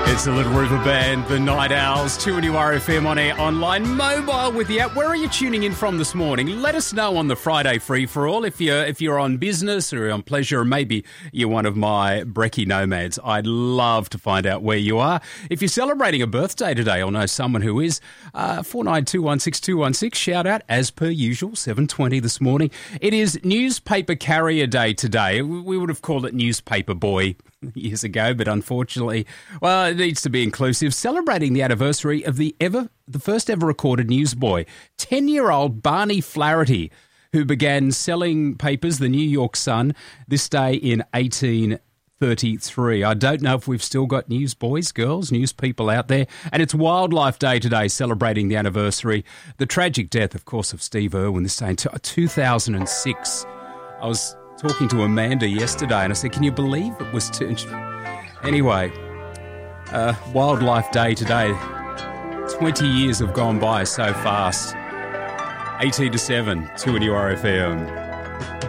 It's the Little River Band, the Night Owls, 2NURFM on air, online, mobile with the app. Where are you tuning in from this morning? Let us know on the Friday free-for-all if you're on business or on pleasure, or maybe you're one of my brekkie nomads. I'd love to find out where you are. If you're celebrating a birthday today or know someone who is, 49216216, shout out as per usual, 7:20 this morning. It is Newspaper Carrier Day today. We would have called it Newspaper Boy years ago, but unfortunately, well, it needs to be inclusive. Celebrating the anniversary of the first ever recorded newsboy, 10-year-old Barney Flaherty, who began selling papers, the New York Sun, this day in 1833. I don't know if we've still got newsboys, girls, news people out there. And it's Wildlife Day today, celebrating the anniversary. The tragic death, of course, of Steve Irwin this day in 2006. I was talking to Amanda yesterday and I said, can you believe it was Anyway, Wildlife Day today. 20 years have gone by so fast. 18 to 7, 2NURFM.